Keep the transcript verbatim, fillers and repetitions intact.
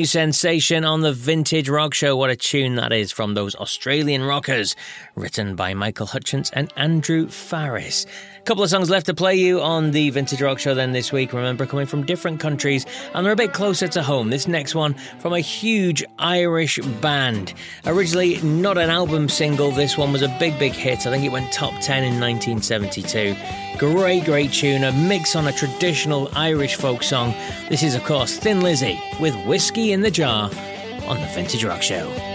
new sensation on the Vintage Rock Show. What a tune that is from those Australian rockers, written by Michael Hutchence and Andrew Farris. A couple of songs left to play you on the Vintage Rock Show then this week. Remember, coming from different countries, and they're a bit closer to home. This next one from a huge Irish band. Originally not an album single, this one was a big, big hit. I think it went top ten in nineteen seventy-two. Great, great tune, a mix on a traditional Irish folk song. This is, of course, Thin Lizzy with Whiskey in the Jar on the Vintage Rock Show.